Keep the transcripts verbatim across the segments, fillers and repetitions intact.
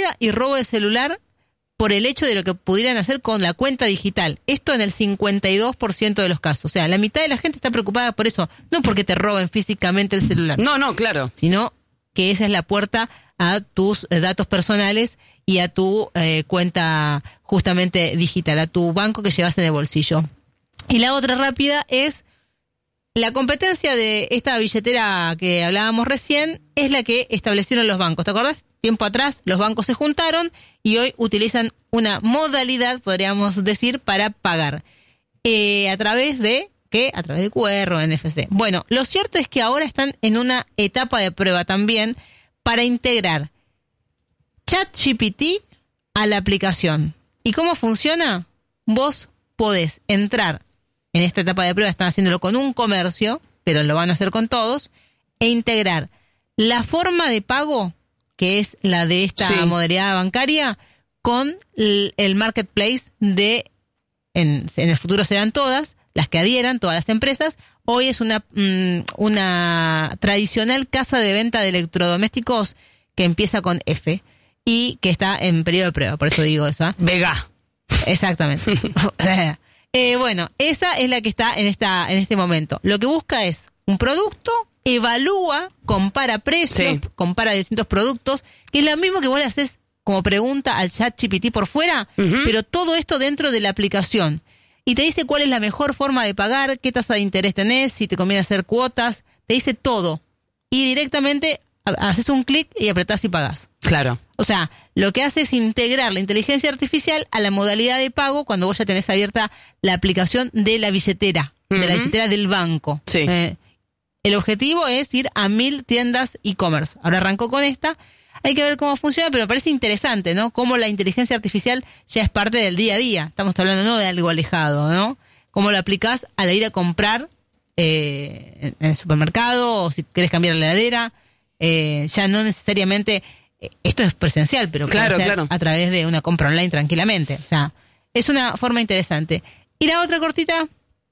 pérdida y robo de celular por el hecho de lo que pudieran hacer con la cuenta digital. Esto en el cincuenta y dos por ciento de los casos. O sea, la mitad de la gente está preocupada por eso. No porque te roben físicamente el celular. No, no, claro. Sino que esa es la puerta a tus datos personales y a tu eh, cuenta justamente digital, a tu banco que llevas en el bolsillo. Y la otra rápida es la competencia de esta billetera que hablábamos recién, es la que establecieron los bancos. ¿Te acordás? Tiempo atrás los bancos se juntaron y hoy utilizan una modalidad, podríamos decir, para pagar. Eh, a través de, ¿qué? A través de Q R o N F C. Bueno, lo cierto es que ahora están en una etapa de prueba también para integrar ChatGPT a la aplicación. ¿Y cómo funciona? Vos podés entrar, en esta etapa de prueba están haciéndolo con un comercio, pero lo van a hacer con todos, e integrar la forma de pago, que es la de esta sí. modalidad bancaria, con el, el marketplace de, en, en el futuro serán todas, las que adhieran, todas las empresas. Hoy es una, mm, una tradicional casa de venta de electrodomésticos que empieza con F y que está en periodo de prueba, por eso digo eso. ¿eh? Vega. Exactamente. eh, bueno, esa es la que está en esta en este momento. Lo que busca es un producto, evalúa, compara precios, sí. compara distintos productos, que es lo mismo que vos le haces como pregunta al ChatGPT por fuera, uh-huh. pero todo esto dentro de la aplicación. Y te dice cuál es la mejor forma de pagar, qué tasa de interés tenés, si te conviene hacer cuotas, te dice todo. Y directamente haces un clic y apretás y pagás. Claro. O sea, lo que hace es integrar la inteligencia artificial a la modalidad de pago cuando vos ya tenés abierta la aplicación de la billetera, uh-huh. de la billetera del banco. Sí. Eh, el objetivo es ir a mil tiendas e-commerce. Ahora arrancó con esta. Hay que ver cómo funciona, pero me parece interesante, ¿no? Cómo la inteligencia artificial ya es parte del día a día. Estamos hablando no de algo alejado, ¿no? Cómo lo aplicás al ir a comprar eh, en el supermercado, o si querés cambiar la heladera. Eh, ya no necesariamente, eh, esto es presencial, pero claro, puede ser claro. a través de una compra online tranquilamente. O sea, es una forma interesante. Y la otra cortita,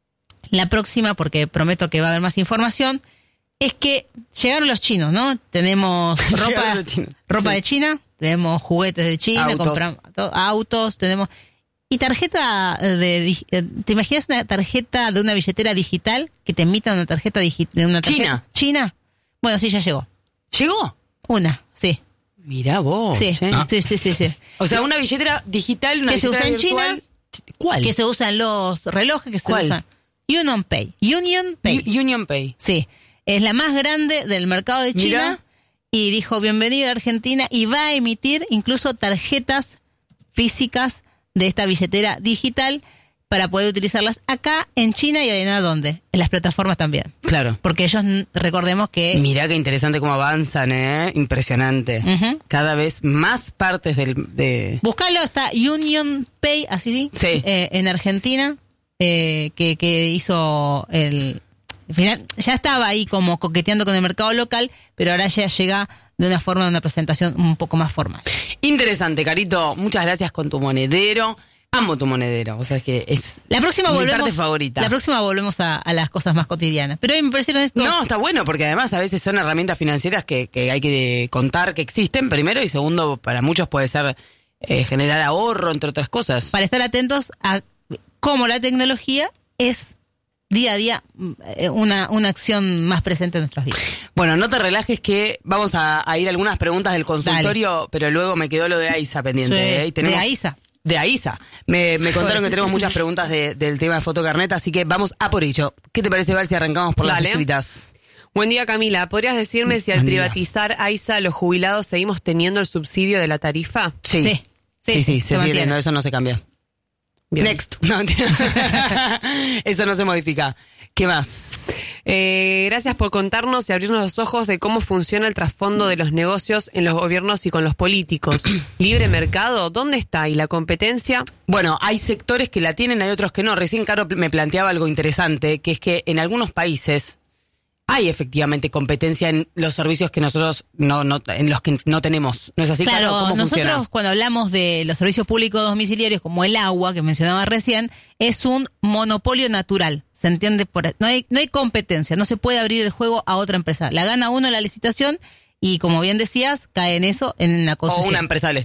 la próxima, porque prometo que va a haber más información, es que llegaron los chinos, ¿no? Tenemos ropa, ropa sí. de China, tenemos juguetes de China, autos. compramos autos, tenemos... Y tarjeta de... ¿Te imaginas una tarjeta de una billetera digital que te emita una tarjeta digital de una tarjeta? ¿China? ¿China? Bueno, sí, ya llegó. ¿Llegó? Una, sí. Mirá vos. Sí, ¿eh? sí, sí, sí, sí. O sea, una billetera digital, una que se billetera usa en virtual. China. ¿Cuál? Que se usan los relojes, que se ¿Cuál? usan. Union Pay. Union Pay. U- Union Pay. Sí. Es la más grande del mercado de China. Mirá. Y dijo, bienvenido a Argentina. Y va a emitir incluso tarjetas físicas de esta billetera digital para poder utilizarlas acá en China y además ¿dónde? En las plataformas también. Claro. Porque ellos, recordemos que... Mirá qué interesante cómo avanzan, ¿eh? Impresionante. Uh-huh. Cada vez más partes del... de Buscalo, está Union Pay, así sí, sí. Eh, en Argentina, eh, que, que hizo el... Al final, ya estaba ahí como coqueteando con el mercado local, pero ahora ya llega de una forma, de una presentación un poco más formal. Interesante, Carito. Muchas gracias con tu monedero. Amo tu monedero, o sea, es que es la próxima mi volvemos, parte favorita. La próxima volvemos a, a las cosas más cotidianas. Pero hoy me parecieron estos... No, está bueno, porque además a veces son herramientas financieras que, que hay que contar que existen, primero, y segundo, para muchos puede ser eh, generar ahorro, entre otras cosas. Para estar atentos a cómo la tecnología es día a día una, una acción más presente en nuestras vidas. Bueno, no te relajes que vamos a, a ir a algunas preguntas del consultorio, Dale. Pero luego me quedó lo de AISA pendiente. Sí, ¿eh? Y tenemos... de AISA. De AISA. Me, me contaron que tenemos muchas preguntas de, del tema de fotocarnet, así que vamos a por ello. ¿Qué te parece, Val, si arrancamos por Dale. las escritas? Buen día, Camila. ¿Podrías decirme si al Buen día. privatizar AISA los jubilados seguimos teniendo el subsidio de la tarifa? Sí. Sí, sí, sí, sí se, se sigue teniendo, eso no se cambia. Bien. Next. No, mentira. Eso no se modifica. ¿Qué más? Eh, gracias por contarnos y abrirnos los ojos de cómo funciona el trasfondo de los negocios en los gobiernos y con los políticos. ¿Libre mercado? ¿Dónde está? ¿Y la competencia? Bueno, hay sectores que la tienen, hay otros que no. Recién Caro me planteaba algo interesante, que es que en algunos países hay efectivamente competencia en los servicios que nosotros no, no en los que no tenemos. ¿No es así, claro? Caro? ¿Cómo Nosotros funciona? Cuando hablamos de los servicios públicos domiciliarios como el agua que mencionaba recién, es un monopolio natural. ¿Se entiende? Por, no hay, no hay competencia, no se puede abrir el juego a otra empresa. La gana uno la licitación y, como bien decías, cae en eso, en la concesión. O una empresa del